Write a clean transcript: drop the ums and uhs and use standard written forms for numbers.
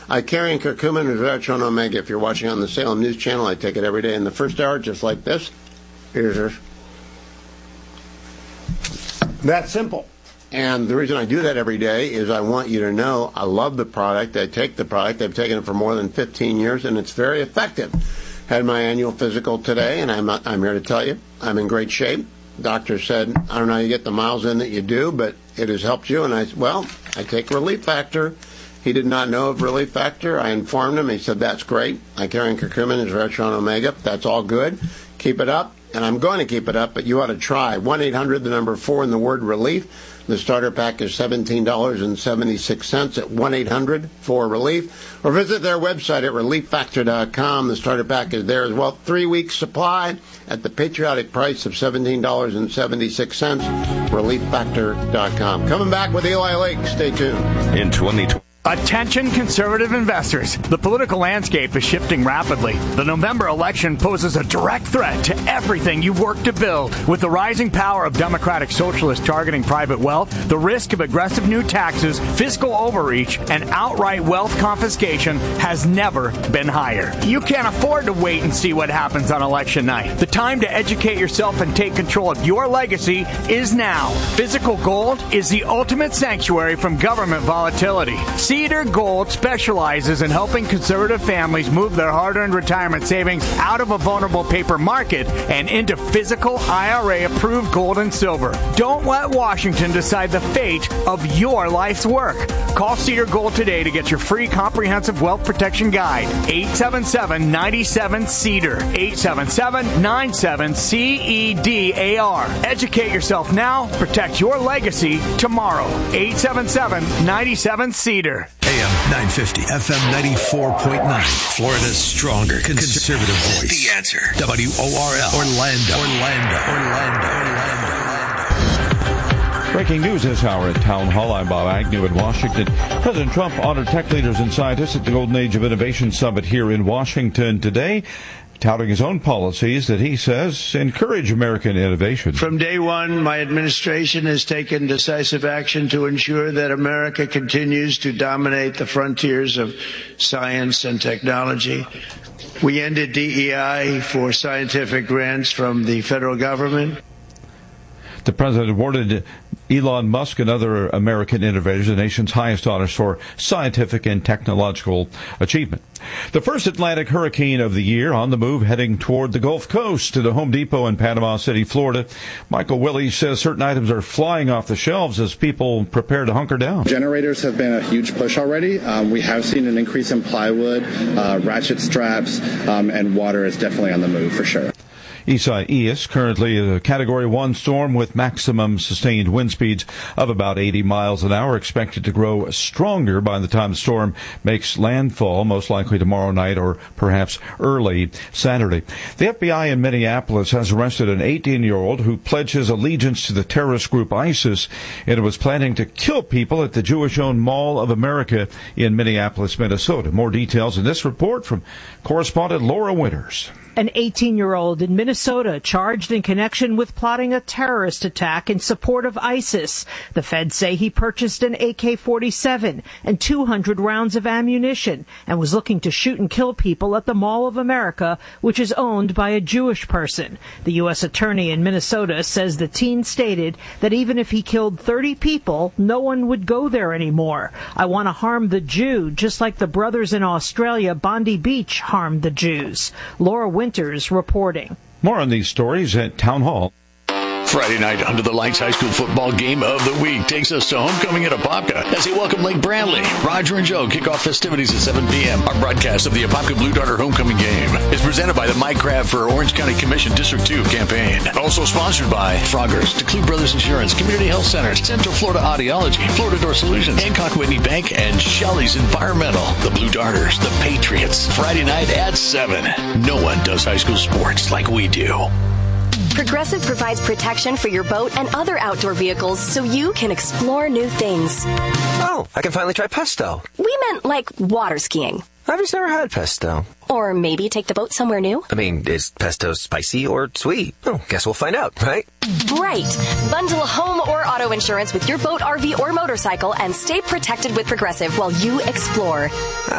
I carry in curcumin and resveratrol omega. If you're watching on the Salem News Channel, I take it every day in the first hour, just like this. Here's this. That's simple. And the reason I do that every day is I want you to know I love the product. I take the product. I've taken it for more than 15 years, and it's very effective. Had my annual physical today, and I'm here to tell you I'm in great shape. Doctor said, I don't know how you get the miles in that you do, but it has helped you. And I said, well, I take Relief Factor. He did not know of Relief Factor. I informed him. He said, that's great. I carry in curcumin and resveratrol omega. That's all good. Keep it up. And I'm going to keep it up, but you ought to try. 1-800, the number 4, and the word relief. The starter pack is $17.76 at 1-800-4RELIEF. Or visit their website at relieffactor.com. The starter pack is there as well. 3-week supply at the patriotic price of $17.76. Relieffactor.com. Coming back with Eli Lake. Stay tuned. In 2020. Attention conservative investors. The political landscape is shifting rapidly. The November election poses a direct threat to everything you've worked to build. With the rising power of Democratic Socialists targeting private wealth, the risk of aggressive new taxes, fiscal overreach, and outright wealth confiscation has never been higher. You can't afford to wait and see what happens on election night. The time to educate yourself and take control of your legacy is now. Physical gold is the ultimate sanctuary from government volatility. Cedar Gold specializes in helping conservative families move their hard-earned retirement savings out of a vulnerable paper market and into physical IRA-approved gold and silver. Don't let Washington decide the fate of your life's work. Call Cedar Gold today to get your free comprehensive wealth protection guide. 877-97-CEDAR. 877-97-CEDAR. Educate yourself now. Protect your legacy tomorrow. 877-97-CEDAR. AM 950, FM 94.9. Florida's stronger conservative voice. The Answer. WORL. Orlando. Breaking news this hour at Town Hall. I'm Bob Agnew in Washington. President Trump honored tech leaders and scientists at the Golden Age of Innovation Summit here in Washington today, touting his own policies that he says encourage American innovation. From day one, my administration has taken decisive action to ensure that America continues to dominate the frontiers of science and technology. We ended DEI for scientific grants from the federal government. The president awarded Elon Musk and other American innovators the nation's highest honors for scientific and technological achievement. The first Atlantic hurricane of the year on the move, heading toward the Gulf Coast to the Home Depot in Panama City, Florida. Michael Willey says certain items are flying off the shelves as people prepare to hunker down. Generators have been a huge push already. We have seen an increase in plywood, ratchet straps, and water is definitely on the move for sure. Isaias, currently a Category 1 storm with maximum sustained wind speeds of about 80 miles an hour, expected to grow stronger by the time the storm makes landfall, most likely tomorrow night or perhaps early Saturday. The FBI in Minneapolis has arrested an 18-year-old who pledged his allegiance to the terrorist group ISIS and was planning to kill people at the Jewish-owned Mall of America in Minneapolis, Minnesota. More details in this report from correspondent Laura Winters. An 18-year-old in Minnesota charged in connection with plotting a terrorist attack in support of ISIS. The feds say he purchased an AK-47 and 200 rounds of ammunition and was looking to shoot and kill people at the Mall of America, which is owned by a Jewish person. The U.S. attorney in Minnesota says the teen stated that even if he killed 30 people, no one would go there anymore. I want to harm the Jew, just like the brothers in Australia, Bondi Beach, harmed the Jews. Laura Winters reporting. More on these stories at Town Hall. Friday night, Under the Lights High School football game of the week takes us to homecoming at Apopka as they welcome Lake Bradley. Roger and Joe kick off festivities at 7 p.m. Our broadcast of the Apopka Blue Darter homecoming game is presented by the Mike Crabb for Orange County Commission District 2 campaign. Also sponsored by Froggers, DeClue Brothers Insurance, Community Health Centers, Central Florida Audiology, Florida Door Solutions, Hancock Whitney Bank, and Shelley's Environmental. The Blue Darters, the Patriots. Friday night at 7. No one does high school sports like we do. Progressive provides protection for your boat and other outdoor vehicles so you can explore new things. Oh, I can finally try pesto. We meant like water skiing. I've just never had pesto. Or maybe take the boat somewhere new. I mean, is pesto spicy or sweet? Oh, guess we'll find out, right? Right. Bundle home or auto insurance with your boat, RV, or motorcycle and stay protected with Progressive while you explore.